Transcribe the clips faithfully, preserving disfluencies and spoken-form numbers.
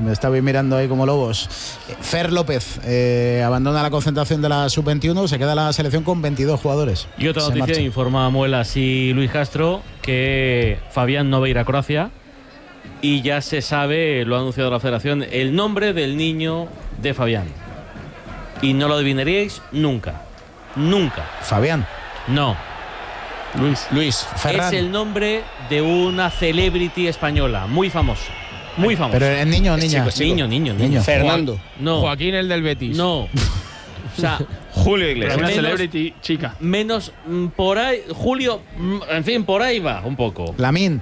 Me estaba mirando ahí como lobos. Fer López eh, abandona la concentración de la sub veintiuno, se queda la selección con veintidós jugadores. Y otra se noticia, marcha. Informa Muelas y Luis Castro, que Fabián no va a ir a Croacia y ya se sabe, lo ha anunciado la Federación, el nombre del niño de Fabián. Y no lo adivinaríais nunca. Nunca. ¿Fabián? No. Luis. Luis. Ferran. Es el nombre de una celebrity española, muy famosa. Muy famosa. ¿Pero es niño o niña? Chico, chico. Niño, niño, niño, niño. Fernando. No. Joaquín, el del Betis. No. O sea, Julio Iglesias. Una menos, celebrity chica. Menos mm, por ahí. Julio, mm, en fin, por ahí va un poco. Lamín.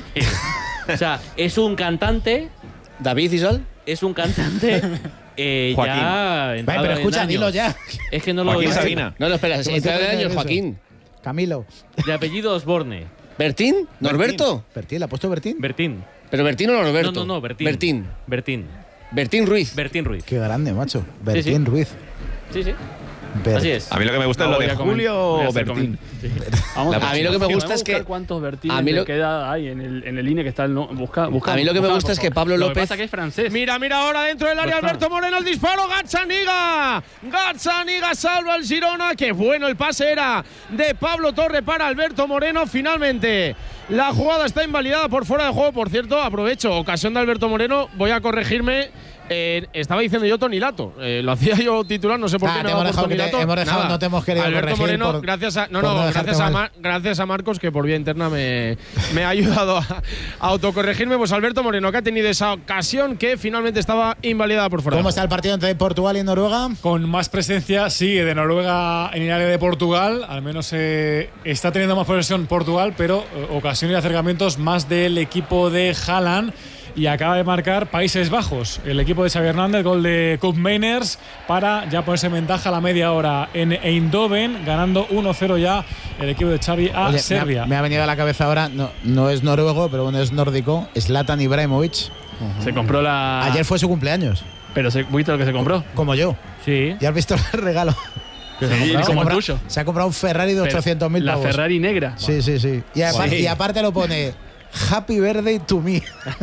O sea, es un cantante. David Isol. Es un cantante. Eh, Joaquín. Ya Vale, pero escucha, dilo ya. Es que no lo Joaquín voy a decir. Sabina. No, no, espera, es de años, Joaquín. Camilo. De apellido Osborne. ¿Bertín? ¿Norberto? ¿Bertín? ¿Le ha puesto Bertín? Bertín. ¿Pero Bertín o Norberto? No, no, no, Bertín. Bertín. Bertín. Bertín Ruiz. Bertín Ruiz. Qué grande, macho. Bertín sí, sí. Ruiz. Sí, sí. Ber Así es. A mí lo que me gusta No, es lo voy de a comen- Julio voy a o hacer Bertín. Sí. Vamos, La A mí lo que me gusta es que cuántos Bertines a mí lo- te queda ahí en el, en el I N E que está el no, busca, busca, A mí lo que me busca, gusta por es que favor. Pablo Lo López- pasa que es francés. Mira, mira ahora dentro del área Pues Alberto Moreno, el disparo, Gazzaniga. Gazzaniga salva al Girona. Qué bueno el pase era de Pablo Torre para Alberto Moreno. Finalmente la jugada está invalidada por fuera de juego. Por cierto, aprovecho, ocasión de Alberto Moreno, voy a corregirme. Eh, estaba diciendo yo Toni Lato, eh, lo hacía yo titular, no sé por Ah, qué te no hemos va por dejado Toni que te- Lato. hemos dejado, Nada. no te hemos querido Alberto corregir Moreno, por- gracias a no, por no, no dejarte gracias a, mal. Mar- gracias a Marcos, que por vía interna me, me ha ayudado a, a autocorregirme. Pues Alberto Moreno, que ha tenido esa ocasión que finalmente estaba invalidada por fuera. ¿Cómo está el partido entre Portugal y Noruega? Con más presencia, sí, de Noruega en el área de Portugal. Al menos eh, está teniendo más posesión Portugal, pero eh, ocasiones y acercamientos más del equipo de Haaland. Y acaba de marcar Países Bajos, el equipo de Xavi Hernández, gol de Koopmeiners, para ya ponerse en ventaja a la media hora en Eindhoven, ganando uno cero ya el equipo de Xavi a Oye, Serbia. Me ha, me ha venido a la cabeza ahora, no, no es noruego, pero bueno, es nórdico, Zlatan Ibrahimovic. Se compró la. Ayer fue su cumpleaños, Pero se, ¿viste lo que se compró? como yo. Sí. ¿Ya has visto el regalo? Sí, Se ha como el comprado- tuyo. Se ha comprado un Ferrari de Pero ochocientos mil La pavos. Ferrari negra. Sí, sí, sí. Y, apa- Sí. y aparte lo pone Happy Birthday to me.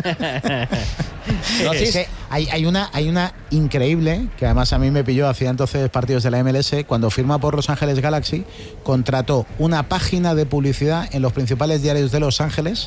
¿Lo Es hacéis? que hay, hay, una, hay una increíble, que además a mí me pilló, hacía entonces partidos de la M L S, cuando firma por Los Ángeles Galaxy, contrató una página de publicidad en los principales diarios de Los Ángeles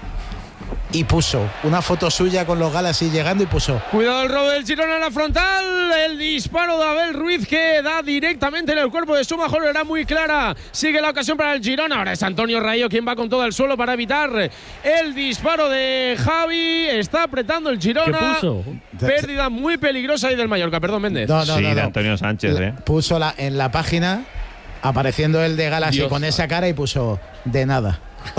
y puso una foto suya con los Galaxy llegando y puso: Cuidado el robo del Girona en la frontal. El disparo de Abel Ruiz que da directamente en el cuerpo de Sumajoro. Era muy clara. Sigue la ocasión para el Girona. Ahora es Antonio Rayo quien va con todo el suelo para evitar el disparo de Javi. Está apretando el Girona. ¿Qué puso? Pérdida muy peligrosa ahí del Mallorca. Perdón, Méndez. No, no, sí, no, de no. Antonio Sánchez, ¿eh? Puso la, en la página, apareciendo el de Galaxy Dios. con esa cara y puso: de nada.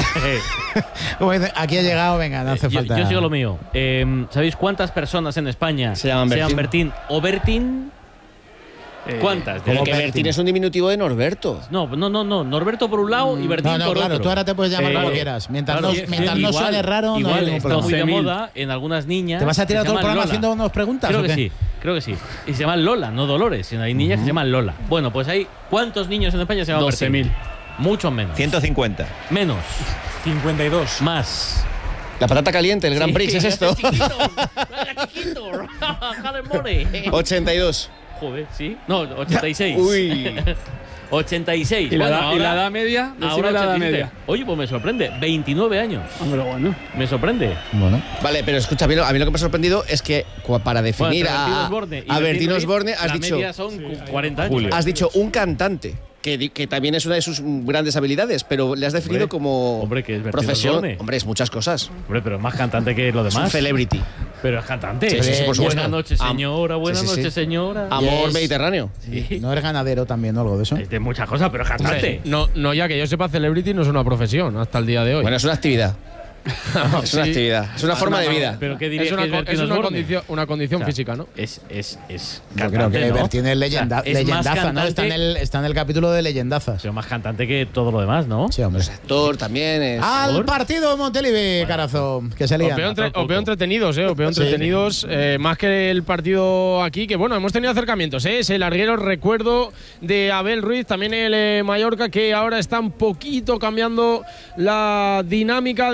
Como dice, aquí ha llegado, venga, no hace yo, falta. yo sigo lo mío. Eh, ¿Sabéis cuántas personas en España Se llaman Bertín. Bertín o Bertín? Eh, ¿Cuántas? Pero que Bertín. Bertín es un diminutivo de Norberto. No, no, no, no. Norberto por un lado y Bertín No, no, por claro, otro. tú ahora te puedes llamar Eh, como quieras. Mientras claro, no, sí, mientras no igual, suene raro, no igual, hay ningún está problema. muy de doce mil. moda en algunas niñas. ¿Te vas a que tirar se todo el llaman programa Lola. haciendo unas preguntas? Creo o que qué? sí, creo que sí. Y se llaman Lola, no Dolores. Hay niñas que se llaman Lola. Bueno, pues hay ¿cuántos niños en España se llaman doce Bertín? mil. Muchos menos. ciento cincuenta. Menos. cincuenta y dos. Más. La patata caliente, el Grand Prix, ¿es esto? Chiquito, haga chiquito. Jade more. ochenta y dos. Joder, ¿sí? No, ochenta y seis. Uy. ochenta y seis. ¿Y la, Bueno, edad- y ahora- la edad media? Decime Ahora la edad ochenta y siete. media. Oye, pues me sorprende. veintinueve años. Hombre, bueno. Me sorprende. Bueno, Vale, pero escucha, a mí, lo- a mí lo que me ha sorprendido es que cu- para definir Bueno, entre a, Bertín Osborne y a Bertín Ruiz, Osborne has la dicho, media son cuarenta años. Julio. has dicho un cantante, que, di- que también es una de sus grandes habilidades, pero le has definido Hombre, como hombre, que es Bertín profesión. Osborne. Hombre, es muchas cosas. Hombre, pero más cantante que lo Es un demás. celebrity. Pero es cantante. Sí, sí, sí, por supuesto. Buenas noches, Am- señora. Buenas sí, sí, sí. noches, señora. Amor Yes. mediterráneo. Sí. ¿no eres ganadero también o algo de eso? Es de muchas cosas, pero es cantante. No, no, ya que yo sepa, Celebrity no es una profesión hasta el día de hoy. Bueno, es una actividad. Es una Sí. actividad. Es una forma de vida. Pero ¿qué diría es una, que es co- Bertín es una Osborne? condición, una condición O sea, física, ¿no? Es, es, es Yo cantante, creo que ¿no? Bertín es, leyenda, O sea, es más leyendaza, ¿no? Está en, cantante- el, está en el capítulo de leyendazas. Pero más cantante que todo lo demás, ¿no? Sí, hombre. Actor también es. Al ¿Por? partido de Montelivi, carazo, que se Os lían. veo, entre- poco. os veo entretenidos, ¿eh? Os veo Sí. entretenidos. eh, más que el partido aquí, que bueno, hemos tenido acercamientos, ¿eh? Es el larguero, recuerdo de Abel Ruiz, también el eh, Mallorca, que ahora está un poquito cambiando la dinámica de estos primeros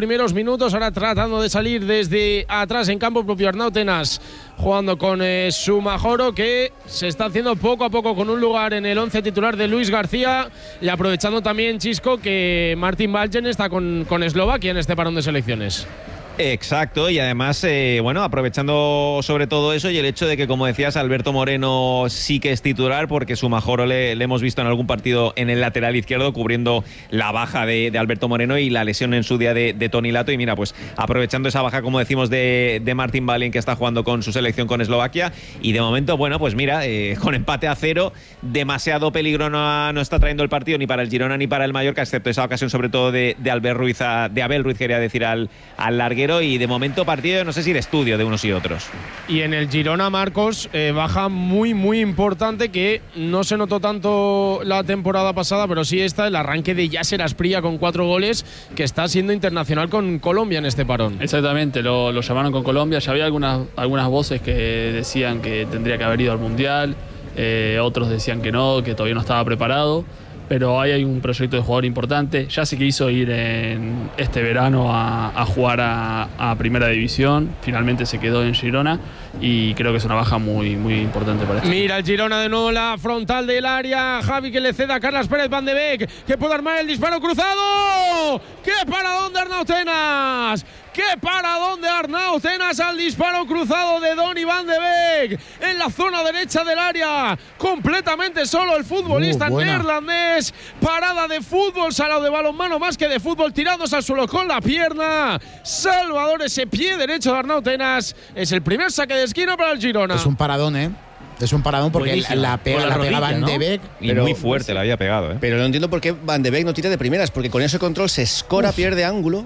primeros minutos, ahora tratando de salir desde atrás en campo propio Arnau Tenas, jugando con eh, Sumajoro, que se está haciendo poco a poco con un lugar en el once titular de Luis García, y aprovechando también, Chisco, que Martin Baljen está con, con Eslovaquia en este parón de selecciones. Exacto, y además, eh, bueno, aprovechando sobre todo eso y el hecho de que, como decías, Alberto Moreno sí que es titular, porque Sumajoro le, le hemos visto en algún partido en el lateral izquierdo cubriendo la baja de, de Alberto Moreno y la lesión en su día de, de Toni Lato. Y mira, pues aprovechando esa baja, como decimos, de, de Martin Baljen, que está jugando con su selección con Eslovaquia, y de momento, bueno, pues mira, eh, con empate a cero, demasiado peligro no, ha, no está trayendo el partido ni para el Girona ni para el Mallorca, excepto esa ocasión sobre todo de, de Albert Ruiz, a, de Abel Ruiz, quería decir, al, al larguero. Y de momento partido, no sé si de estudio de unos y otros. Y en el Girona, Marcos, eh, baja muy muy importante, que no se notó tanto la temporada pasada, pero sí está el arranque de Yasser Asprilla con cuatro goles, que está siendo internacional con Colombia en este parón. Exactamente, lo, lo llamaron con Colombia. Ya había algunas, algunas voces que decían que tendría que haber ido al Mundial, eh, otros decían que no, que todavía no estaba preparado. Pero ahí hay un proyecto de jugador importante. Ya se quiso ir en este verano a, a jugar a, a Primera División. Finalmente se quedó en Girona y creo que es una baja muy, muy importante para esto. Mira el Girona de nuevo, la frontal del área. Javi, que le ceda a Carlas Pérez Van de Beek, que puede armar el disparo cruzado. ¡Qué paradón de Arnau Tenas! ¡Qué paradón de Arnau Tenas al disparo cruzado de Donny Van de Beek! En la zona derecha del área, completamente solo el futbolista uh, neerlandés. Parada de fútbol, salado de balonmano más que de fútbol, tirándose al suelo con la pierna. Salvador, ese pie derecho de Arnau Tenas. Es el primer saque de esquina para el Girona. Es un paradón, ¿eh? Es un paradón porque Buenísimo. la pega, Con la la pega rodilla, Van de ¿no? Beek. Y Pero- muy fuerte la había pegado, ¿eh? Pero no entiendo por qué Van de Beek no tira de primeras, porque con ese control se escora, pierde ángulo.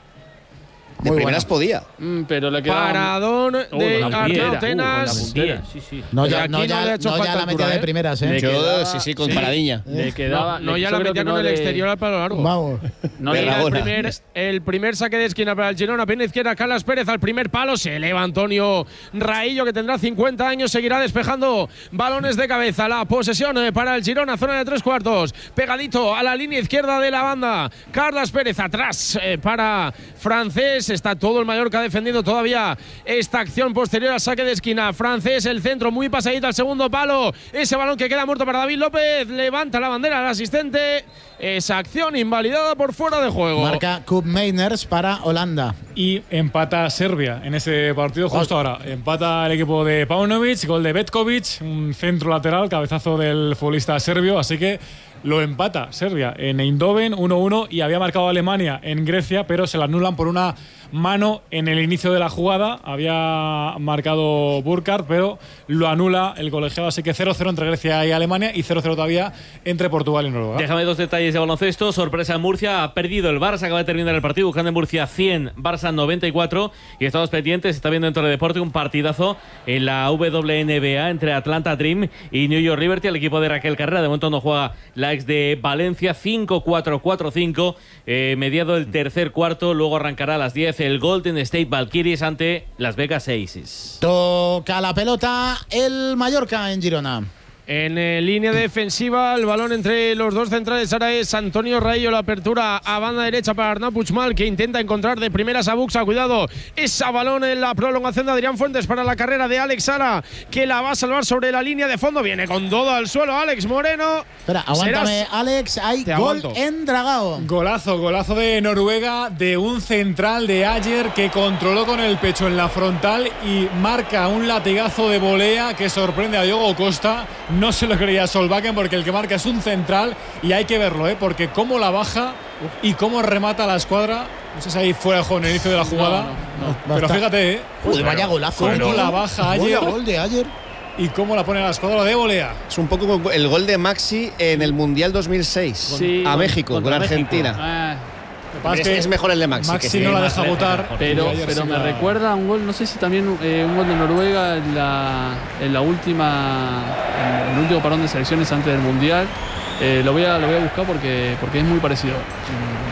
De Muy primeras bueno. podía. Mm, pero le quedaba... Paradón Uh, de la puntera, Arnau uh, Tenas. con la puntera. Sí, sí. No, Y ya, aquí no, no ya, le ha hecho no, falta ya la altura, metía de ¿eh? primeras, ¿eh? Le Yo, quedaba- sí, sí, con sí. paradilla. Le quedaba, No, no le- ya yo la creo que metieron no en el le- exterior al palo largo. Vamos. No De le- Mira, el Rabona. primer, el primer saque de esquina para el Girona, pierna izquierda, Carlas Pérez al primer palo, se eleva Antonio Raillo, que tendrá cincuenta años, seguirá despejando balones de cabeza. La posesión eh, para el Girona, zona de tres cuartos, pegadito a la línea izquierda de la banda. Carlas Pérez atrás eh, para Francés, está todo el Mallorca defendiendo todavía esta acción posterior al saque de esquina. Francés, el centro muy pasadito al segundo palo, ese balón que queda muerto para David López, levanta la bandera al asistente, esa acción invalidada por fuera de juego. Marca Koop Meiners para Holanda. Y empata Serbia en ese partido justo ahora. Empata el equipo de Paunovic, gol de Betkovic, un centro lateral, cabezazo del futbolista serbio, así que lo empata Serbia en Eindhoven uno uno, y había marcado Alemania en Grecia, pero se la anulan por una mano en el inicio de la jugada. Había marcado Burkhardt, pero lo anula el colegiado, así que cero cero entre Grecia y Alemania y cero cero todavía entre Portugal y Noruega. Déjame dos detalles de baloncesto. Sorpresa en Murcia, ha perdido el Barça, acaba de terminar el partido. Buscando en Murcia cien, Barça noventa y cuatro. Y estamos pendientes, está viendo en Teledeporte un partidazo en la W N B A entre Atlanta Dream y New York Liberty. El equipo de Raquel Carrera, de momento no juega la ex de Valencia. Cinco cuatro cuatro cinco, eh, mediado el tercer cuarto. Luego arrancará a las diez el Golden State Valkyries ante Las Vegas Aces. Toca la pelota el Mallorca en Girona. En eh, línea defensiva, el balón entre los dos centrales. Ahora es Antonio Raillo, la apertura a banda derecha para Arnau Puigmal, que intenta encontrar de primeras a Buxa. Cuidado, esa balón en la prolongación de Adrián Fuentes para la carrera de Alex Sala, que la va a salvar sobre la línea de fondo. Viene con todo al suelo Alex Moreno. Espera, aguántame, Serás- Alex. Hay Te gol aguanto. en Dragao. Golazo, golazo de Noruega, de un central de Ayer que controló con el pecho en la frontal y marca un latigazo de volea que sorprende a Diogo Costa. No se lo creía Solbakken, porque el que marca es un central y hay que verlo, ¿eh? Porque cómo la baja y cómo remata la escuadra. No sé si ahí fuera de juego en el inicio de la jugada, No, no, pero Basta. fíjate, ¿eh? Joder, vaya golazo. Cómo ¿eh? la baja Vaya Ayer gol de ayer. y cómo la pone a la escuadra de volea. Es un poco como el gol de Maxi en el Mundial dos mil seis. Sí, a con- México, con contra Argentina. Ah, Lo que pasa Es, es que es mejor el de Maxi. que Maxi sí. no la más deja lejos, votar. mejor. pero, y ayer pero sí me la- recuerda a un gol, no sé si también eh, un gol de Noruega en la, en la última, en el último parón de selecciones antes del Mundial. Eh, lo voy a lo voy a buscar porque porque es muy parecido. Y-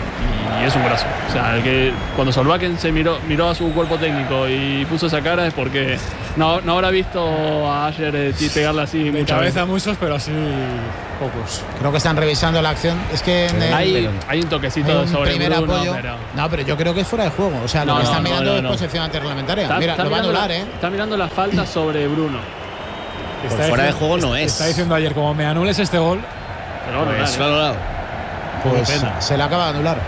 y es un brazo. O sea, el que cuando Solbakken se miró, miró a su cuerpo técnico y puso esa cara es porque no, no habrá visto a Ayer eh, pegarla así De muchas cabeza veces. muchos, pero así pocos. Creo que están revisando la acción. Es que en el, Hay, hay un toquecito hay un sobre primer Bruno, apoyo. pero... No, pero yo creo que es fuera de juego. O sea, No, lo que no, están no, mirando no, es no. posesión antirreglamentaria. Está, Mira, está lo va a mirando anular, la, ¿eh? Está mirando la falta sobre Bruno. Está fuera de diciendo- juego no es. Está diciendo ayer, como me anules este gol, Pero bueno, Pues, dale. claro, claro. Pues pena. se le acaba de anular.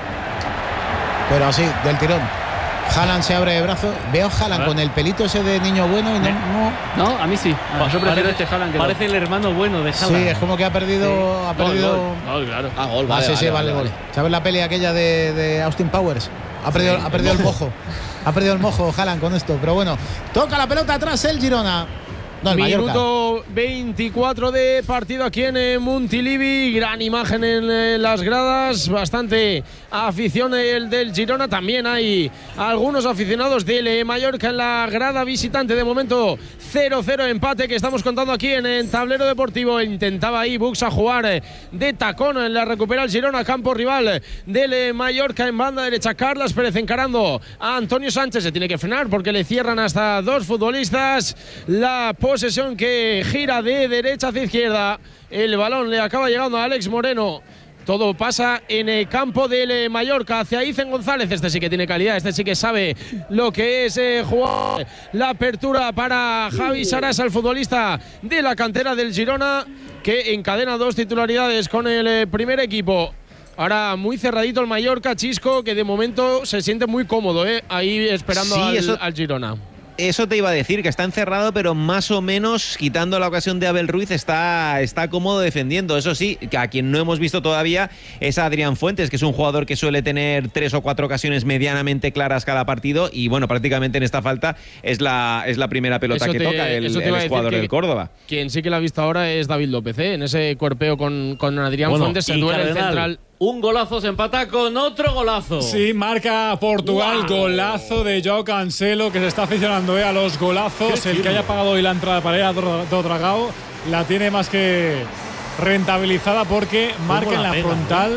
Pero así, del tirón. Haaland se abre de brazo. Veo a A Haaland ver. con el pelito ese de niño bueno y no. ¿Eh? no- No, a mí sí. Ah, yo prefiero este Haaland que el Parece otro. el hermano bueno de Haaland. Sí, es como que ha perdido. Ha Gol, perdido. gol, gol, claro. Ah, gol, Ah, vale, sí, sí, vale, vale, gol. ¿Sabes la peli aquella de, de Austin Powers? Ha perdido, ha perdido el mojo. Ha perdido el mojo Haaland con esto. Pero bueno, toca la pelota atrás el Girona. No, el Mallorca. Minuto veinticuatro de partido aquí en eh, Montilivi. Gran imagen en eh, las gradas. Bastante afición el del Girona. También hay algunos aficionados del eh, Mallorca en la grada visitante. De momento cero cero empate que estamos contando aquí en el tablero deportivo. Intentaba ahí Buxa jugar eh, de tacón. La recupera el Girona, campo rival del eh, Mallorca en banda derecha. Carlas Pérez encarando a Antonio Sánchez. Se tiene que frenar porque le cierran hasta dos futbolistas. La posesión que gira de derecha hacia izquierda. El balón le acaba llegando a Alex Moreno. Todo pasa en el campo del Mallorca hacia Icen González. Este sí que tiene calidad, este sí que sabe lo que es eh, jugar. La apertura para Javi Sarasa, el futbolista de la cantera del Girona, que encadena dos titularidades con el eh, primer equipo. Ahora muy cerradito el Mallorca, Chisco, que de momento se siente muy cómodo, ¿eh? Ahí esperando Sí, al, eso- al Girona. Eso te iba a decir, que está encerrado, pero más o menos, quitando la ocasión de Abel Ruiz, está, está cómodo defendiendo. Eso sí, que a quien no hemos visto todavía es a Adrián Fuentes, que es un jugador que suele tener tres o cuatro ocasiones medianamente claras cada partido. Y bueno, prácticamente en esta falta es la, es la primera pelota Eso que te- toca el, eso te el iba a decir jugador que- del Córdoba. Quien sí que la ha visto ahora es David López, ¿eh? En ese cuerpeo con, con Adrián Bueno, Fuentes se y duele el Cardenal, central. Un golazo se empata con otro golazo. sí, marca Portugal, ¡Guau! golazo de Joao Cancelo, que se está aficionando eh, a los golazos. El que haya pagado hoy la entrada para ir a Dro- Dragao la tiene más que rentabilizada porque marca la en la pega, frontal,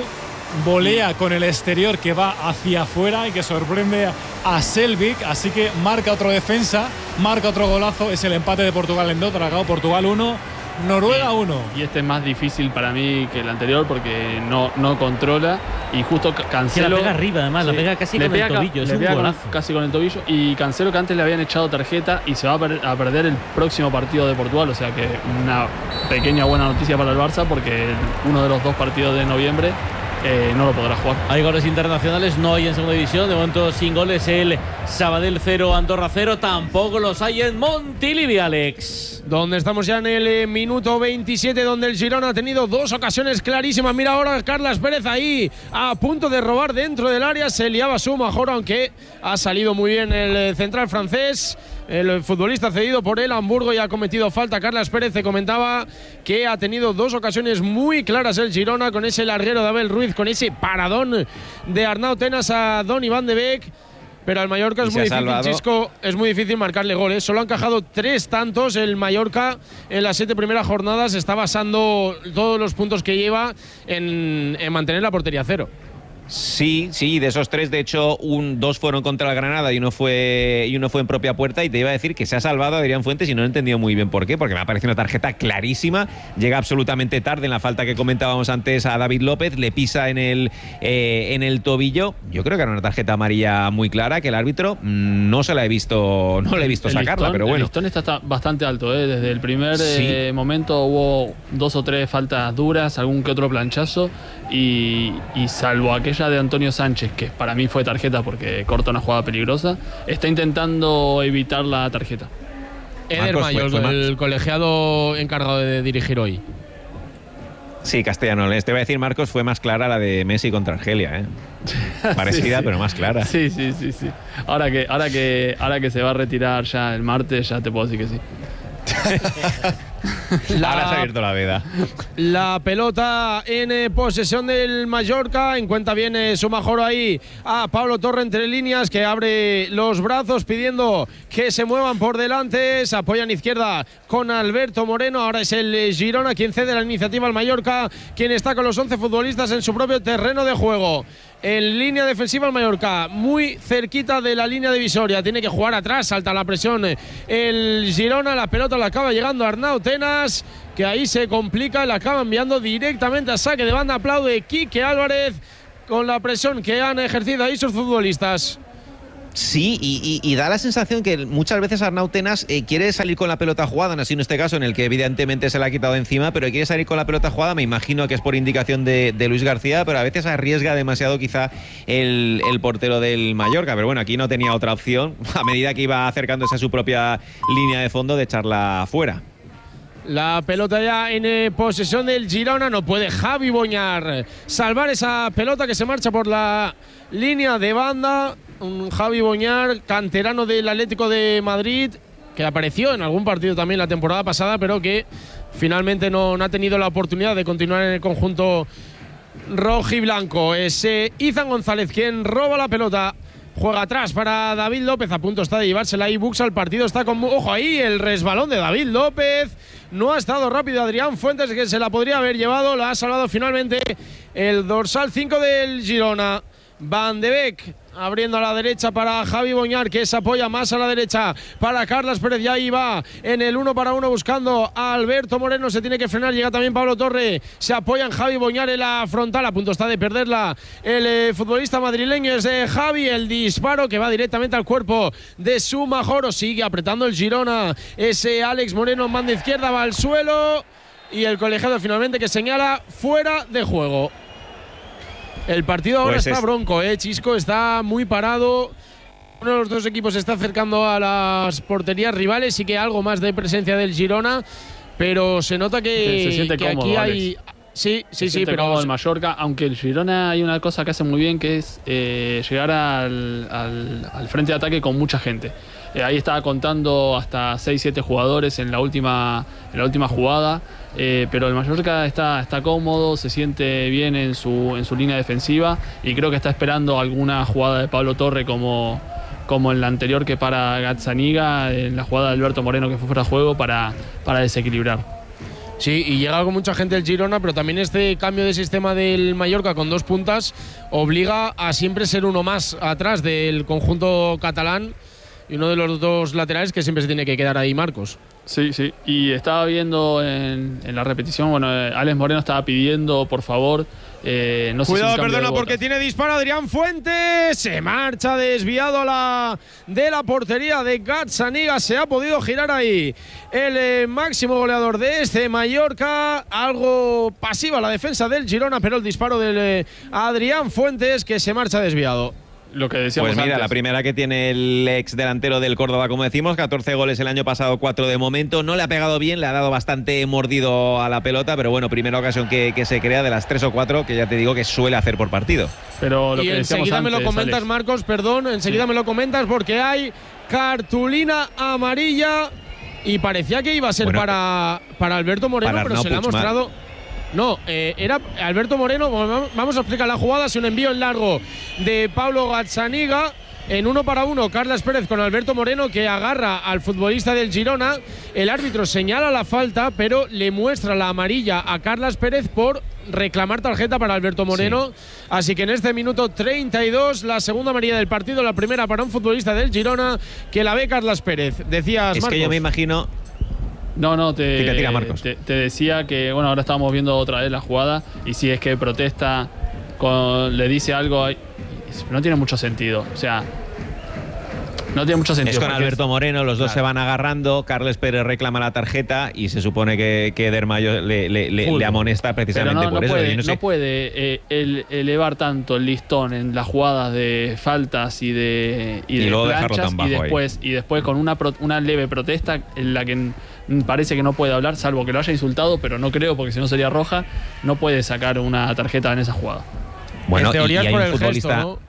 volea con el exterior que va hacia afuera y que sorprende a Selvik. Así que marca otro defensa, marca otro golazo. Es el empate de Portugal en Dragao. Portugal uno, Noruega uno. Y este es más difícil para mí que el anterior porque no, no controla y justo Ca- Que la Cancelo... pega arriba, además, la Sí, pega casi le con pega el ca- tobillo. Es le un pega con- golazo. casi con el tobillo. Y Cancelo, que antes le habían echado tarjeta y se va a, per- a perder el próximo partido de Portugal. O sea que una pequeña buena noticia para el Barça porque el- uno de los dos partidos de noviembre eh, no lo podrá jugar. Hay goles internacionales, no hay en segunda división. De momento sin goles el Sabadell cero, Andorra cero. Tampoco los hay en Montilivi, Alex. Donde estamos ya en el eh, minuto veintisiete, donde el Girona ha tenido dos ocasiones clarísimas. Mira ahora Carlas Pérez ahí a punto de robar dentro del área. Se liaba su mejor, aunque ha salido muy bien el eh, central francés. El futbolista cedido por el Hamburgo y ha cometido falta. Carlas Pérez te comentaba que ha tenido dos ocasiones muy claras el Girona, con ese larguero de Abel Ruiz, con ese paradón de Arnau Tenas a Don Iván de Beek. Pero al Mallorca Y es se muy ha difícil, salvado. Chisco, es muy difícil marcarle goles. Solo ha encajado tres tantos el Mallorca en las siete primeras jornadas. Está basando todos los puntos que lleva en, en mantener la portería a cero. Sí, sí, de esos tres, de hecho, un, dos fueron contra el Granada y uno fue y uno fue en propia puerta. Y te iba a decir que se ha salvado Adrián Fuentes y no he entendido muy bien por qué, porque me ha parecido una tarjeta clarísima. Llega absolutamente tarde en la falta que comentábamos antes a David López, le pisa en el, eh, en el tobillo. Yo creo que era una tarjeta amarilla muy clara que el árbitro mm, no se la he visto, no le he visto El sacarla, listón- pero El bueno. listón está, está bastante alto, ¿eh? Desde el primer Sí. eh, momento hubo dos o tres faltas duras, algún que otro planchazo y, y salvo aquella de Antonio Sánchez, que para mí fue tarjeta porque corta una jugada peligrosa, está intentando evitar la tarjeta. Eder Marcos, Mayo, fue- fue el colegiado encargado de dirigir hoy. Sí, Castellanos. Te voy a decir, Marcos, fue más clara la de Messi contra Argelia, ¿eh? Parecida, Sí, sí. pero más clara. Sí, sí, sí, sí. Ahora que, ahora que, ahora que se va a retirar ya el martes, ya te puedo decir que sí. Ahora se ha abierto la veda. La pelota en eh, posesión del Mallorca. Encuentra bien eh, su mejor ahí a Pablo Torre entre líneas, que abre los brazos pidiendo que se muevan por delante. Se apoyan izquierda con Alberto Moreno. Ahora es el eh, Girona quien cede la iniciativa al Mallorca, quien está con los once futbolistas en su propio terreno de juego. en línea defensiva el Mallorca, muy cerquita de la línea divisoria. Tiene que jugar atrás, salta la presión el Girona, la pelota la acaba llegando Arnau Tenas, que ahí se complica, la acaba enviando directamente a saque de banda. Aplaude Quique Álvarez con la presión que han ejercido ahí sus futbolistas. Sí, y, y, y da la sensación que muchas veces Arnau Tenas eh, quiere salir con la pelota jugada, no así en este caso en el que evidentemente se la ha quitado de encima, pero quiere salir con la pelota jugada, me imagino que es por indicación de, de Luis García, pero a veces arriesga demasiado quizá el, el portero del Mallorca, pero bueno, aquí no tenía otra opción, a medida que iba acercándose a su propia línea de fondo, de echarla fuera. La pelota ya en eh, posesión del Girona, no puede Javi Boñar salvar esa pelota que se marcha por la línea de banda. Un Javi Boñar, canterano del Atlético de Madrid, que apareció en algún partido también la temporada pasada, pero que finalmente no, no ha tenido la oportunidad de continuar en el conjunto rojiblanco. Es eh, Izan González quien roba la pelota. Juega atrás para David López, a punto está de llevársela ahí Buxa. El partido está con... Ojo ahí, el resbalón de David López. No ha estado rápido Adrián Fuentes, que se la podría haber llevado. La ha salvado finalmente el dorsal cinco del Girona. Van de Beek abriendo a la derecha para Javi Boñar, que se apoya más a la derecha para Carlas Pérez. Ya ahí va en el uno para uno buscando a Alberto Moreno. Se tiene que frenar. Llega también Pablo Torre. Se apoya en Javi Boñar en la frontal. A punto está de perderla el eh, futbolista madrileño. Es de Javi. El disparo que va directamente al cuerpo de Sumajoro. Sigue apretando el Girona. Ese Alex Moreno en banda izquierda va al suelo. Y el colegiado finalmente que señala fuera de juego. El partido ahora pues está es... bronco, ¿eh? Chisco está muy parado. Uno de los dos equipos se está acercando a las porterías rivales. Sí que algo más de presencia del Girona, pero se nota que, se, se siente que cómodo, aquí hay... Alex. Sí, sí, se sí, pero... el Mallorca, aunque el Girona hay una cosa que hace muy bien, que es eh, llegar al, al, al frente de ataque con mucha gente. Eh, ahí estaba contando hasta seis siete jugadores en la última, en la última jugada. Eh, pero el Mallorca está, está cómodo, se siente bien en su, en su línea defensiva y creo que está esperando alguna jugada de Pablo Torre como, como en la anterior que para Gazzaniga, en la jugada de Alberto Moreno que fue fuera de juego para, para desequilibrar. Sí, y llega con mucha gente el Girona, pero también este cambio de sistema del Mallorca con dos puntas obliga a siempre ser uno más atrás del conjunto catalán y uno de los dos laterales que siempre se tiene que quedar ahí, Marcos. Sí, sí, y estaba viendo en, en la repetición, bueno, eh, Alex Moreno estaba pidiendo, por favor, eh, no sé Cuidado, si perdona, porque tiene disparo Adrián Fuentes, se marcha desviado a la, de la portería de Gazzaniga, se ha podido girar ahí el eh, máximo goleador de este Mallorca, algo pasiva la defensa del Girona, pero el disparo del eh, Adrián Fuentes que se marcha desviado. Lo que decíamos pues mira, antes. La primera que tiene el ex delantero del Córdoba, como decimos, catorce goles el año pasado, cuatro de momento. No le ha pegado bien, le ha dado bastante mordido a la pelota, pero bueno, primera ocasión que, que se crea de las tres o cuatro que ya te digo que suele hacer por partido. Pero lo y que enseguida antes, me lo comentas, Alex. Marcos, perdón, enseguida sí. me lo comentas porque hay cartulina amarilla y parecía que iba a ser bueno, para, para Alberto Moreno, para pero se le ha mostrado... No, eh, era Alberto Moreno. Vamos a explicar la jugada. Es un envío en largo de Pablo Gazzaniga. En uno para uno, Carlas Pérez con Alberto Moreno, que agarra al futbolista del Girona. El árbitro señala la falta, pero le muestra la amarilla a Carlas Pérez por reclamar tarjeta para Alberto Moreno. Sí. Así que en este minuto treinta y dos, la segunda amarilla del partido, la primera para un futbolista del Girona, que la ve Carlas Pérez. Decías, es Marcos. que yo me imagino... No, no, te, tira, tira, Marcos. Te, te decía que, bueno, ahora estamos viendo otra vez la jugada y si es que protesta, con, le dice algo, no tiene mucho sentido. O sea, no tiene mucho sentido. Es con Alberto es, Moreno, los dos claro. se van agarrando, Carles Pérez reclama la tarjeta y se supone que, que Dermayo le, le, le, le amonesta precisamente no, por no eso. Puede, no, sé. no puede eh, el, elevar tanto el listón en las jugadas de faltas y de, y y de luego planchas, dejarlo tan bajo y después, ahí. y después con una, pro, una leve protesta en la que parece que no puede hablar, salvo que lo haya insultado, pero no creo porque si no sería roja, no puede sacar una tarjeta en esa jugada. Bueno, en teoría y, y es por hay el un futbolista... gesto, ¿no? Sí,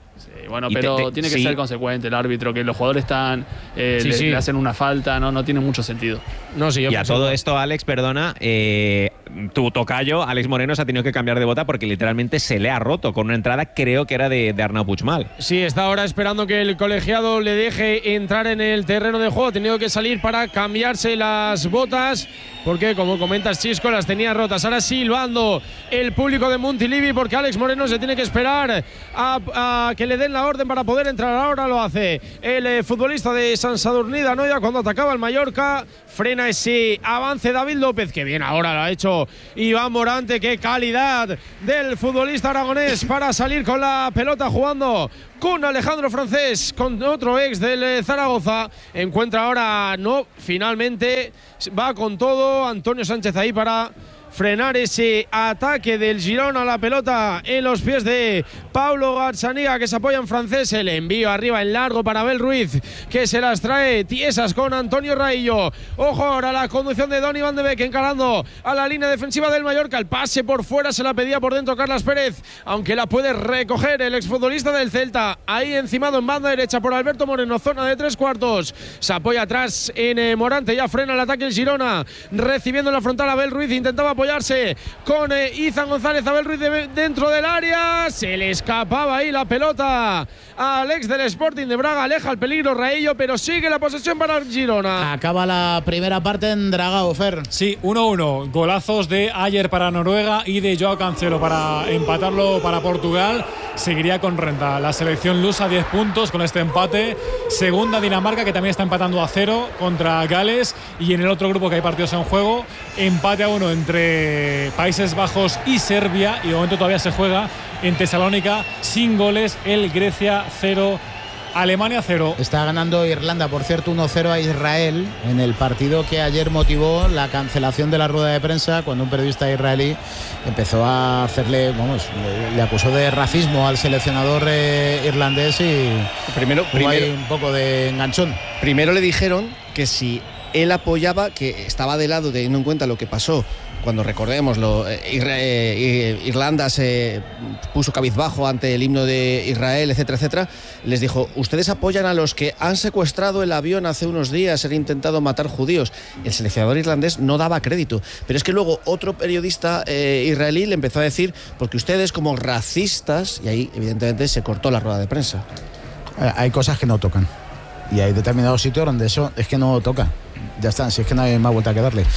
bueno, Y pero te- te- tiene que sí. ser consecuente el árbitro, que los jugadores están, eh, Sí, le, sí. le hacen una falta, no, no tiene mucho sentido. No, sí, yo Y a pienso todo igual. esto, Alex, perdona, eh, tu tocayo, Alex Moreno, se ha tenido que cambiar de bota porque literalmente se le ha roto con una entrada, creo que era de, de Arnau Puigmal. Sí, está ahora esperando que el colegiado le deje entrar en el terreno de juego. Ha tenido que salir para cambiarse las botas, porque como comentas, Chisco, las tenía rotas. Ahora silbando el público de Montilivi, porque Alex Moreno se tiene que esperar a, a que le den la orden para poder entrar. Ahora lo hace el eh, futbolista de Sant Sadurní d'Anoia cuando atacaba el Mallorca. Frena ese avance David López, que bien ahora lo ha hecho Iván Morante. Qué calidad del futbolista aragonés para salir con la pelota jugando con Alejandro Francés, con otro ex del eh, Zaragoza. Encuentra ahora, no, finalmente va con todo Antonio Sánchez ahí para frenar ese ataque del Girona. La pelota en los pies de Pablo Gazzaniga, que se apoya en Francés. El envío arriba en largo para Abel Ruiz, que se las trae tiesas con Antonio Raillo. Ojo ahora la conducción de Donny van de Beek encarando a la línea defensiva del Mallorca. El pase por fuera se la pedía por dentro Carlas Pérez, aunque la puede recoger el exfutbolista del Celta. Ahí encimado en banda derecha por Alberto Moreno, zona de tres cuartos. Se apoya atrás en eh, Morante, ya frena el ataque el Girona, recibiendo en la frontal Abel Ruiz. Intentaba apoyarse con eh, Izan González. Abel Ruiz de, dentro del área, se le escapaba ahí la pelota al ex del Sporting de Braga. Aleja el peligro Raillo, pero sigue la posesión para el Girona. Acaba la primera parte en Dragao, Fer. Sí, uno uno. Golazos de Ayer para Noruega y de Joao Cancelo para empatarlo para Portugal. Seguiría con renta la selección lusa, diez puntos con este empate. Segunda Dinamarca, que también está empatando a cero contra Gales. Y en el otro grupo, que hay partidos en juego, empate a uno entre Países Bajos y Serbia. Y de momento todavía se juega en Tesalónica sin goles el Grecia cero, Alemania cero. Está ganando Irlanda, por cierto, uno cero a Israel en el partido que ayer motivó la cancelación de la rueda de prensa, cuando un periodista israelí empezó a hacerle, vamos, le, le acusó de racismo al seleccionador eh, irlandés y Primero, hubo primero, ahí un poco de enganchón. primero le dijeron que si él apoyaba, que estaba de lado teniendo en cuenta lo que pasó cuando, recordémoslo, eh, Irra- eh, Irlanda se puso cabizbajo ante el himno de Israel, etcétera, etcétera. Les dijo: ustedes apoyan a los que han secuestrado el avión hace unos días, han intentado matar judíos. El seleccionador irlandés no daba crédito, pero es que luego otro periodista eh, israelí le empezó a decir: porque ustedes como racistas, y ahí evidentemente se cortó la rueda de prensa. Eh, Hay cosas que no tocan. Y hay determinados sitios donde eso es que no toca. Ya está, si es que no hay más vuelta que darle.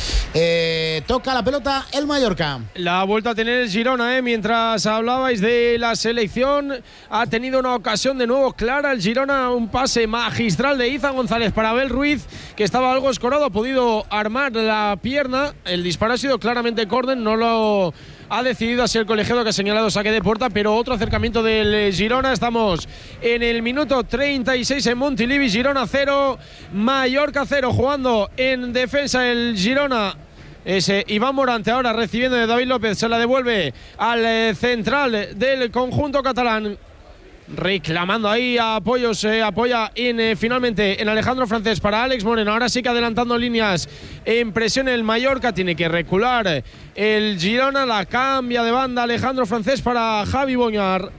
Eh, toca la pelota el Mallorca. La vuelta a tener el Girona, ¿eh? Mientras hablabais de la selección, ha tenido una ocasión de nuevo clara el Girona, un pase magistral de Izan González para Abel Ruiz, que estaba algo escorado, ha podido armar la pierna. El disparo ha sido claramente córner, no lo ha decidido así el colegiado, que ha señalado saque de puerta, pero otro acercamiento del Girona. Estamos en el minuto treinta y seis en Montilivi. Girona cero, Mallorca cero, jugando en defensa el Girona. Ese Iván Morante ahora recibiendo de David López, se la devuelve al eh, central del conjunto catalán, reclamando ahí apoyos, se apoya en, eh, finalmente en Alejandro Francés para Alex Moreno. Ahora sí que adelantando líneas en presión el Mallorca, tiene que recular el Girona, la cambia de banda Alejandro Francés para Javi Boñar.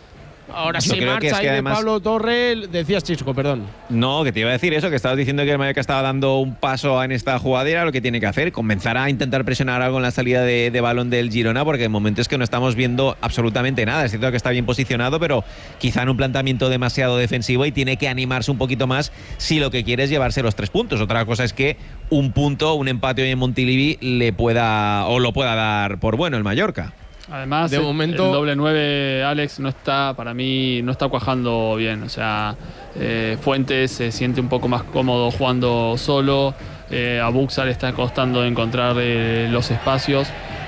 Ahora Yo se creo que marcha es ahí que de además- Pablo Torre. Decías, Chisco, perdón. No, que te iba a decir eso, que estabas diciendo que el Mallorca estaba dando un paso en esta jugadera. Lo que tiene que hacer, comenzar a intentar presionar algo en la salida de, de balón del Girona, porque de momento es que no estamos viendo absolutamente nada. Es cierto que está bien posicionado, pero quizá en un planteamiento demasiado defensivo, y tiene que animarse un poquito más si lo que quiere es llevarse los tres puntos. Otra cosa es que un punto, un empate hoy en Montilivi le pueda o lo pueda dar por bueno el Mallorca. Además, De el, momento- el doble nueve, Alex, no está, para mí, no está cuajando bien. O sea, eh, Fuentes se siente un poco más cómodo jugando solo. Eh, a Buxa le está costando encontrar eh, los espacios.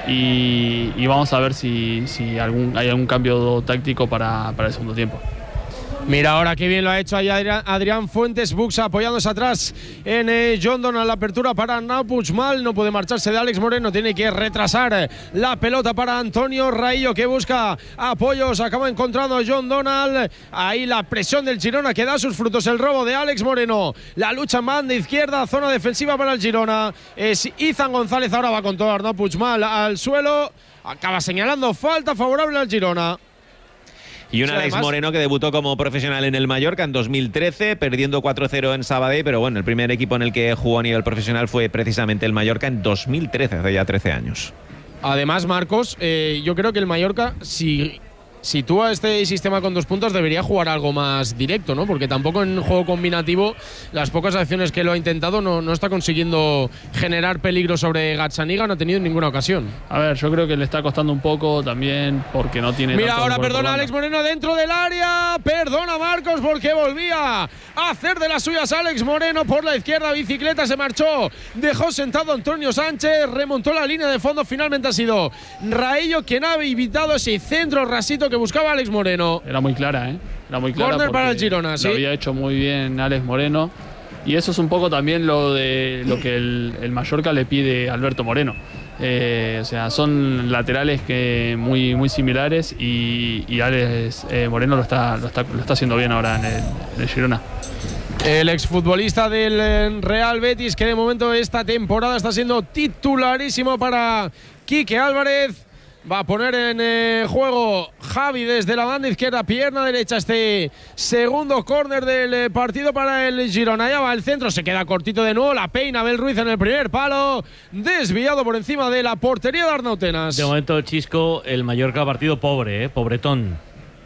Y, y vamos a ver si, si algún, hay algún cambio táctico para, para el segundo tiempo. Mira ahora qué bien lo ha hecho ahí Adrián, Adrián Fuentes. Buxa apoyándose atrás en eh, John Donald. La apertura para Arnau Puigmal. No puede marcharse de Alex Moreno. Tiene que retrasar la pelota para Antonio Raillo, que busca apoyos. Acaba encontrando a John Donald. Ahí la presión del Girona, que da sus frutos. El robo de Alex Moreno. La lucha en banda izquierda. Zona defensiva para el Girona. Es Izan González. Ahora va con todo Arnau Puigmal al suelo. Acaba señalando falta favorable al Girona. Y un Sí, Alex además, Moreno que debutó como profesional en el Mallorca en dos mil trece, perdiendo cuatro cero en Sabadell, pero bueno, el primer equipo en el que jugó a nivel profesional fue precisamente el Mallorca en dos mil trece, hace ya trece años. Además, Marcos, eh, yo creo que el Mallorca, si sitúa este sistema con dos puntos, debería jugar algo más directo, ¿no? Porque tampoco en juego combinativo, las pocas acciones que lo ha intentado, no, no está consiguiendo generar peligro sobre Gazzaniga, no ha tenido ninguna ocasión. A ver, yo creo que le está costando un poco también porque no tiene. Mira, tanto ahora gol por perdona banda. Alex Moreno dentro del área. Perdona Marcos porque volvía a hacer de las suyas Alex Moreno por la izquierda. Bicicleta, se marchó. Dejó sentado a Antonio Sánchez. Remontó la línea de fondo. Finalmente ha sido Raillo quien ha evitado ese centro rasito que buscaba Alex Moreno. Era muy clara, ¿eh? Era muy clara. Córner para porque el Girona, sí. Lo había hecho muy bien Alex Moreno. Y eso es un poco también lo de lo que el, el Mallorca le pide a Alberto Moreno. Eh, o sea, son laterales que muy, muy similares y, y Alex eh, Moreno lo está, lo, está, lo está haciendo bien ahora en el, en el Girona. El exfutbolista del Real Betis, que de momento esta temporada está siendo titularísimo para Quique Álvarez. Va a poner en eh, juego Javi desde la banda izquierda, pierna derecha, este segundo córner del eh, partido para el Girona. Ya va el centro, se queda cortito de nuevo, la peina Abel Ruiz en el primer palo, desviado por encima de la portería de Arnautenas. De momento, Chisco, el Mallorca partido pobre, ¿eh? Pobretón.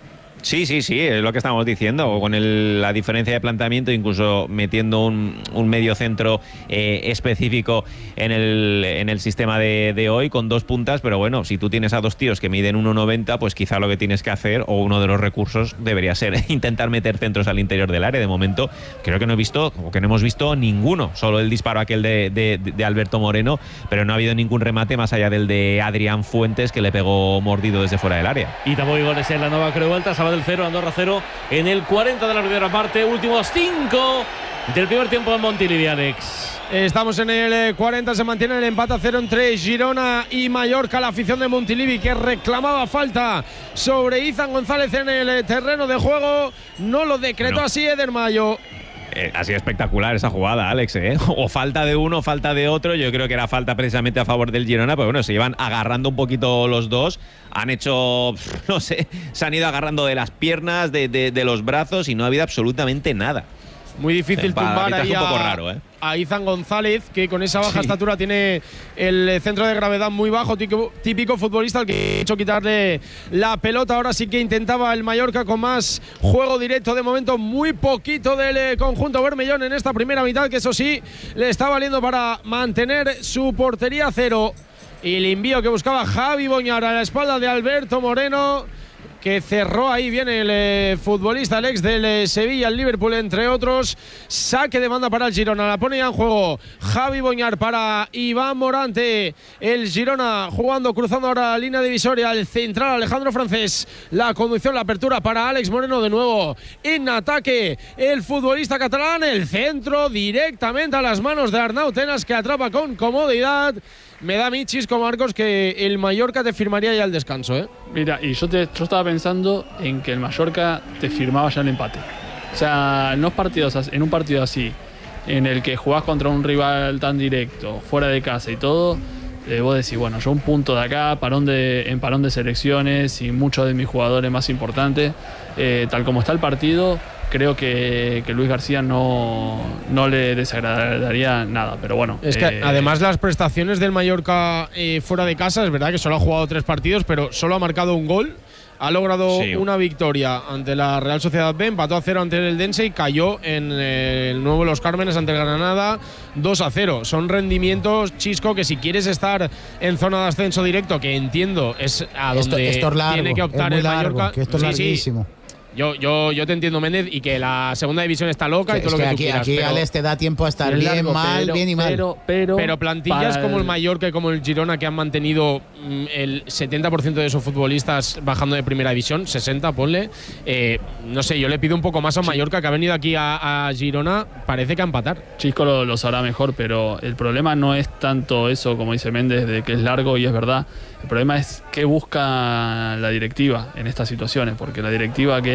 Sí, sí, sí, es lo que estamos diciendo, con el, la diferencia de planteamiento, incluso metiendo un, un medio centro eh, específico en el, en el sistema de, de hoy, con dos puntas, pero bueno, si tú tienes a dos tíos que miden uno noventa, pues quizá lo que tienes que hacer, o uno de los recursos, debería ser intentar meter centros al interior del área. De momento, creo que no he visto, o que no hemos visto ninguno, solo el disparo aquel de, de, de Alberto Moreno, pero no ha habido ningún remate más allá del de Adrián Fuentes, que le pegó mordido desde fuera del área. Y tampoco hay goles en la nueva Creuelta. Del cero, Andorra cero en el cuarenta de la primera parte, últimos cinco del primer tiempo en Montilivi, Alex. Estamos en el cuarenta, se mantiene el empate a cero entre Girona y Mallorca. La afición de Montilivi, que reclamaba falta sobre Izan González en el terreno de juego, no lo decretó bueno. así Eder Mayo. Eh, ha sido espectacular esa jugada, Alex, ¿eh? O falta de uno, falta de otro. Yo creo que era falta precisamente a favor del Girona, pero bueno, se llevan agarrando un poquito los dos. Han hecho, no sé, se han ido agarrando de las piernas, de, de, de los brazos, y no ha habido absolutamente nada. Muy difícil tumbar ahí a, un poco raro, ¿eh? a Izan González, que con esa baja sí. estatura tiene el centro de gravedad muy bajo, típico, típico futbolista al que ha hecho quitarle la pelota. Ahora sí que intentaba el Mallorca con más juego directo. De momento muy poquito del conjunto bermellón en esta primera mitad, que eso sí le está valiendo para mantener su portería a cero. Y el envío que buscaba Javi Boñar a la espalda de Alberto Moreno, que cerró ahí bien el eh, futbolista, el ex del eh, Sevilla, el Liverpool, entre otros. Saque de banda para el Girona, la pone ya en juego Javi Boñar para Iván Morante. El Girona jugando, cruzando ahora la línea divisoria, el central Alejandro Francés. La conducción, la apertura para Alex Moreno de nuevo en ataque. El futbolista catalán, el centro directamente a las manos de Arnautenas, que atrapa con comodidad. Me da a mí, Chisco, Marcos, que el Mallorca te firmaría ya el descanso, ¿eh? Mira, y yo, te, yo estaba pensando en que el Mallorca te firmaba ya el empate. O sea, en, los partidos, en un partido así, en el que jugás contra un rival tan directo, fuera de casa y todo, eh, vos decís, bueno, yo un punto de acá, parón de, en parón de selecciones y muchos de mis jugadores más importantes, eh, tal como está el partido, creo que, que Luis García no, no le desagradaría nada, pero bueno. Es que eh, además las prestaciones del Mallorca eh, fuera de casa, es verdad que solo ha jugado tres partidos, pero solo ha marcado un gol. Ha logrado sí. una victoria ante la Real Sociedad B, empató a cero ante el Dense y cayó en eh, el nuevo Los Cármenes ante el Granada dos a cero. Son rendimientos, Chisco, que si quieres estar en zona de ascenso directo, que entiendo es a donde esto, esto es largo, tiene que optar es el largo, Mallorca. Que esto es sí, larguísimo. Sí. Yo, yo, yo te entiendo, Méndez, y que la segunda división está loca sí, y todo lo que, que aquí, tú quieras. Aquí, pero, Alex, te da tiempo a estar bien, largo, mal, pero, bien y mal. Pero, pero, pero plantillas como el, el Mallorca y como el Girona, que han mantenido mm, el setenta por ciento de sus futbolistas bajando de primera división, sesenta, ponle. Eh, no sé, yo le pido un poco más a Mallorca, que ha venido aquí a, a Girona, parece que a empatar. Chisco lo, lo sabrá mejor, pero el problema no es tanto eso, como dice Méndez, de que es largo y es verdad. El problema es qué busca la directiva en estas situaciones, porque la directiva que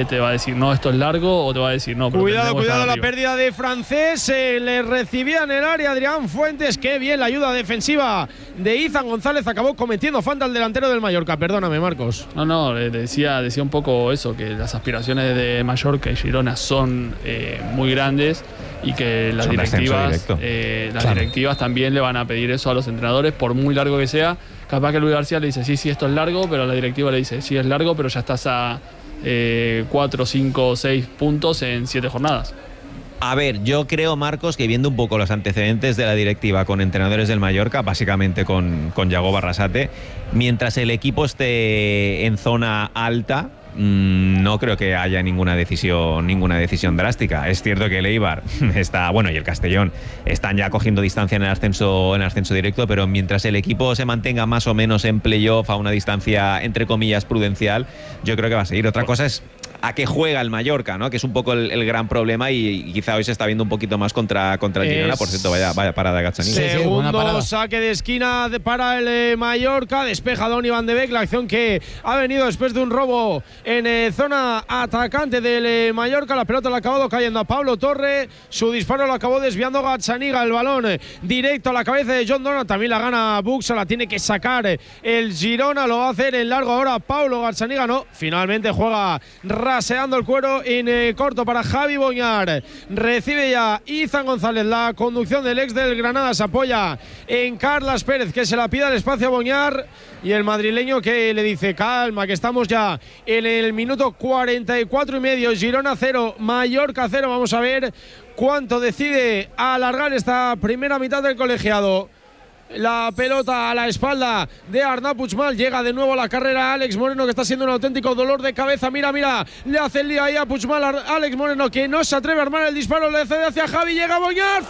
eh, te va a decir no, esto es largo, o te va a decir no. Pero cuidado, cuidado la arriba. pérdida de Francés. Eh, le recibía en el área Adrián Fuentes. Qué bien la ayuda defensiva de Izan González. Acabó cometiendo falta el delantero del Mallorca. Perdóname, Marcos. No, no, decía, decía un poco eso, que las aspiraciones de Mallorca y Girona son eh, muy grandes y que las Son directivas eh, las claro. directivas también le van a pedir eso a los entrenadores, por muy largo que sea. Capaz que Luis García le dice, sí, sí, esto es largo, pero la directiva le dice, sí, es largo, pero ya estás a eh, cuatro, cinco, seis puntos en siete jornadas. A ver, yo creo, Marcos, que viendo un poco los antecedentes de la directiva con entrenadores del Mallorca, básicamente con, con Yago Barrasate, mientras el equipo esté en zona alta, mmm, no creo que haya ninguna decisión, ninguna decisión drástica. Es cierto que el Eibar está, bueno, y el Castellón están ya cogiendo distancia en el ascenso, en el ascenso directo, pero mientras el equipo se mantenga más o menos en playoff a una distancia, entre comillas, prudencial, yo creo que va a seguir. Otra cosa es a qué juega el Mallorca, ¿no? Que es un poco el, el gran problema y, y quizá hoy se está viendo un poquito más contra, contra el Es... Girona. Por cierto, vaya, vaya parada Gazzaniga. Sí, sí, buena Segundo parada. saque de esquina de, para el eh, Mallorca. Despeja Donny Van de Beek. La acción que ha venido después de un robo en eh, zona atacante del eh, Mallorca. La pelota la ha acabado cayendo a Pablo Torre. Su disparo lo acabó desviando Gazzaniga. El balón eh, directo a la cabeza de John Donald. También la gana Buxa. La tiene que sacar eh, el Girona. Lo va a hacer en largo ahora Pablo Gazzaniga. No, finalmente juega raseando el cuero en eh, corto para Javi Boñar. Recibe ya Izan González. La conducción del ex del Granada se apoya en Carlas Pérez, que se la pide al espacio a Boñar, y el madrileño que le dice calma, que estamos ya en el minuto cuarenta y cuatro y medio. Girona cero, Mallorca cero. Vamos a ver cuánto decide alargar esta primera mitad del colegiado. La pelota a la espalda de Arnau Puigmal. Llega de nuevo a la carrera Alex Moreno, que está siendo un auténtico dolor de cabeza. Mira, mira, le hace el lío ahí a Puigmal. Alex Moreno, que no se atreve a armar el disparo, le cede hacia Javi. Llega Boñar,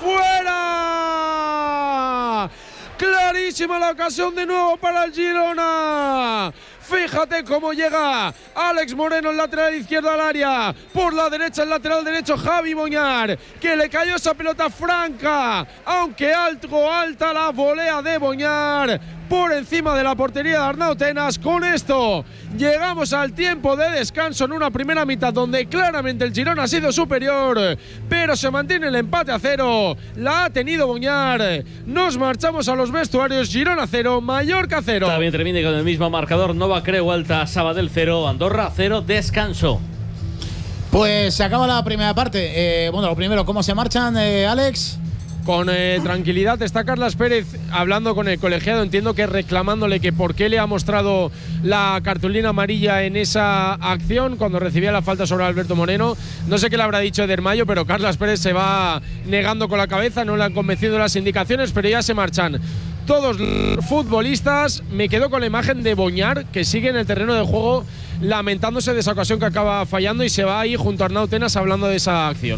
fuera. Clarísima la ocasión de nuevo para el Girona. Fíjate cómo llega Alex Moreno, el lateral izquierdo al área. Por la derecha, el lateral derecho, Javi Boñar, que le cayó esa pelota franca, aunque algo alta la volea de Boñar por encima de la portería de Arnau Tenas. Con esto llegamos al tiempo de descanso en una primera mitad donde claramente el Girona ha sido superior, pero se mantiene el empate a cero. La ha tenido Boñar. Nos marchamos a los vestuarios. Girona cero, Mallorca cero. También termina con el mismo marcador. Nova Creu Alta, Sabadell cero, Andorra cero, descanso. Pues se acaba la primera parte. Eh, bueno, lo primero, ¿cómo se marchan, eh, Alex? Con eh, tranquilidad está Carlas Pérez hablando con el colegiado. Entiendo que reclamándole que por qué le ha mostrado la cartulina amarilla en esa acción cuando recibía la falta sobre Alberto Moreno. No sé qué le habrá dicho Eder Mayo, pero Carlas Pérez se va negando con la cabeza. No le han convencido las indicaciones, pero ya se marchan todos los futbolistas. Me quedo con la imagen de Boñar, que sigue en el terreno de juego lamentándose de esa ocasión que acaba fallando, y se va ahí junto a Arnau Tenas hablando de esa acción.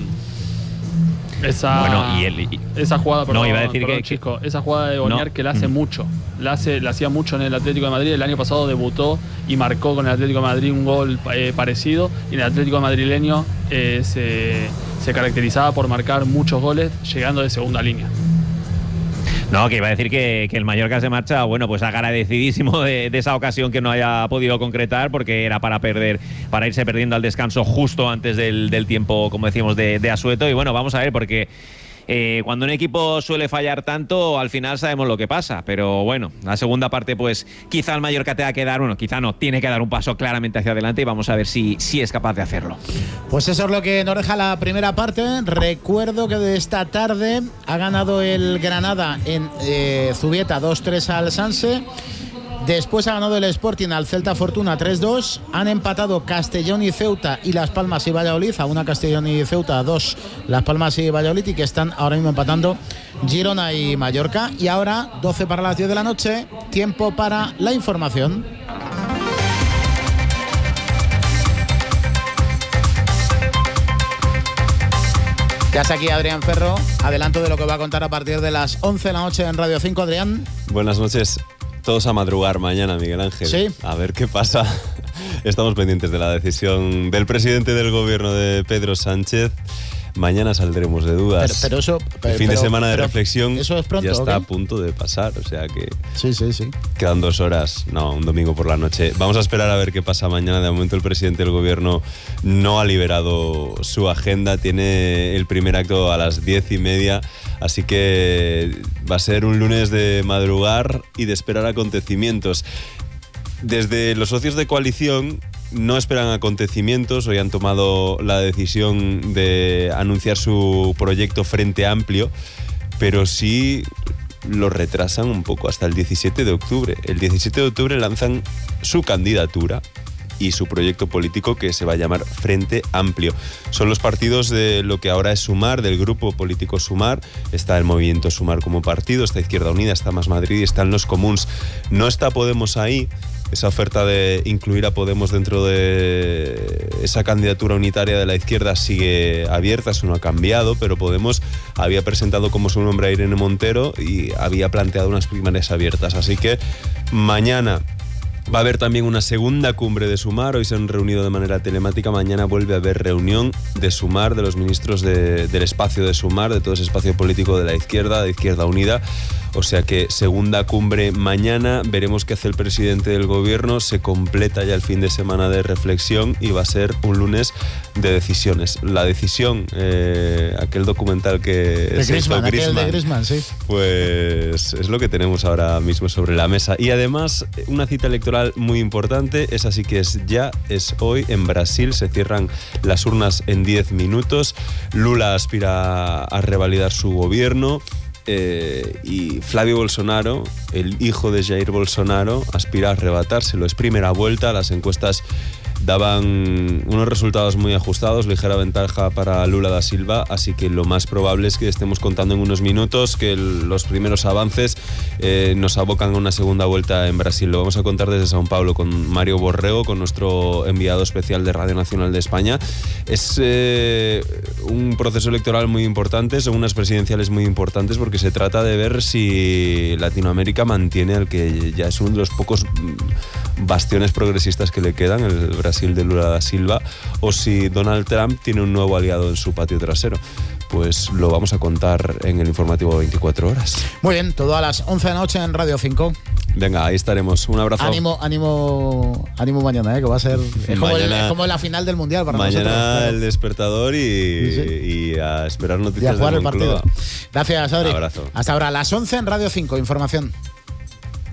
Esa, Bueno, y el- y- esa jugada, perdón, No, iba a decir perdón, que- Chisco, esa jugada de Boñar No. que la hace Mm. mucho, la hace, la hacía mucho en el Atlético de Madrid. El año pasado debutó y marcó con el Atlético de Madrid un gol eh, parecido, y en el Atlético madrileño eh, se, se caracterizaba por marcar muchos goles llegando de segunda línea. No, que iba a decir que, que el Mallorca se marcha, bueno, pues agradecidísimo de, de esa ocasión que no haya podido concretar, porque era para perder, para irse perdiendo al descanso justo antes del, del tiempo, como decíamos, de, de asueto. Y bueno, vamos a ver, porque eh, cuando un equipo suele fallar tanto, al final sabemos lo que pasa. Pero bueno, la segunda parte, pues quizá el Mallorca tenga que dar, bueno, quizá no, tiene que dar un paso claramente hacia adelante, y vamos a ver si, si es capaz de hacerlo. Pues eso es lo que nos deja la primera parte. Recuerdo que de esta tarde ha ganado el Granada en eh, Zubieta dos tres al Sanse. Después ha ganado el Sporting al Celta Fortuna tres dos. Han empatado Castellón y Ceuta y Las Palmas y Valladolid. A una Castellón y Ceuta, a dos Las Palmas y Valladolid, y que están ahora mismo empatando Girona y Mallorca. Y ahora, doce para las diez de la noche, tiempo para la información. Ya está aquí Adrián Ferro. Adelanto de lo que va a contar a partir de las once de la noche en Radio cinco. Adrián. Buenas noches. Todos a madrugar mañana, Miguel Ángel. Sí. A ver qué pasa. Estamos pendientes de la decisión del presidente del gobierno, de Pedro Sánchez. Mañana saldremos de dudas. Pero, pero eso, pero, el fin pero, de semana de pero, reflexión ¿eso es pronto, ya está ¿o a qué? punto de pasar, o sea que sí, sí, sí. quedan dos horas, no, un domingo por la noche. Vamos a esperar a ver qué pasa mañana. De momento el presidente del gobierno no ha liberado su agenda, tiene el primer acto a las diez y media, así que va a ser un lunes de madrugar y de esperar acontecimientos. Desde los socios de coalición no esperan acontecimientos. Hoy han tomado la decisión de anunciar su proyecto Frente Amplio, pero sí lo retrasan un poco hasta el diecisiete de octubre. El diecisiete de octubre lanzan su candidatura y su proyecto político, que se va a llamar Frente Amplio. Son los partidos de lo que ahora es Sumar, del grupo político Sumar. Está el movimiento Sumar como partido, está Izquierda Unida, está Más Madrid y están los comuns. No está Podemos ahí. Esa oferta de incluir a Podemos dentro de esa candidatura unitaria de la izquierda sigue abierta, eso no ha cambiado, pero Podemos había presentado como su nombre a Irene Montero y había planteado unas primarias abiertas. Así que mañana va a haber también una segunda cumbre de Sumar. Hoy se han reunido de manera telemática. Mañana vuelve a haber reunión de Sumar, de los ministros de, del espacio de Sumar, de todo ese espacio político de la izquierda, de Izquierda Unida. O sea que segunda cumbre mañana. Veremos qué hace el presidente del gobierno. Se completa ya el fin de semana de reflexión y va a ser un lunes de decisiones. La decisión, eh, aquel documental que de se hizo Griezmann, aquel de Griezmann, Griezmann, sí. pues es lo que tenemos ahora mismo sobre la mesa. Y además, una cita electoral muy importante, esa sí que es ya, es hoy en Brasil. Se cierran las urnas en diez minutos. Lula aspira a revalidar su gobierno. Eh, y Flavio Bolsonaro, el hijo de Jair Bolsonaro, aspira a arrebatárselo. Es primera vuelta, las encuestas daban unos resultados muy ajustados, ligera ventaja para Lula da Silva, así que lo más probable es que estemos contando en unos minutos que el, los primeros avances eh, nos abocan a una segunda vuelta en Brasil. Lo vamos a contar desde São Paulo con Mario Borrego, con nuestro enviado especial de Radio Nacional de España. Es eh, un proceso electoral muy importante, son unas presidenciales muy importantes, porque se trata de ver si Latinoamérica mantiene al que ya es uno de los pocos bastiones progresistas que le quedan, el Brasil de Lula da Silva, o si Donald Trump tiene un nuevo aliado en su patio trasero. Pues lo vamos a contar en el informativo veinticuatro horas. Muy bien, todo a las once de la noche en Radio cinco. Venga, ahí estaremos. Un abrazo. Ánimo, ánimo, ánimo mañana, ¿eh? Que va a ser es como, mañana, el, es como la final del Mundial para mañana nosotros. Mañana el despertador y, sí, sí. y a esperar noticias y a jugar de el partido. Gracias, Adri. Un abrazo. Hasta ahora, a las once en Radio cinco, información.